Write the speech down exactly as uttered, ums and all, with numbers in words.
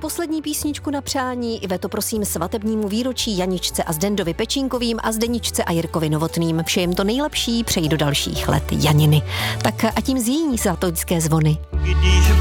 poslední písničku na přání. Iveto, prosím, svatebnímu výročí Janičce a Zdendovi Pečínkovým a Zdeničce a Jirkovi Novotným. Přeji jim to nejlepší, přeji do dalších let Janiny. Tak a tím zní Svatovické zvony.